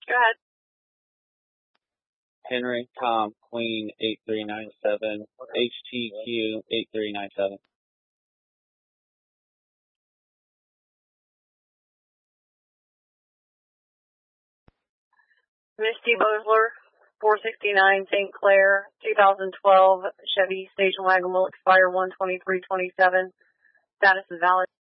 Go ahead. Henry Tom Queen 8397 HTQ 8397. Misty Bosler, 469 St. Clair, 2012 Chevy station wagon will expire 1/23/27. Status is valid.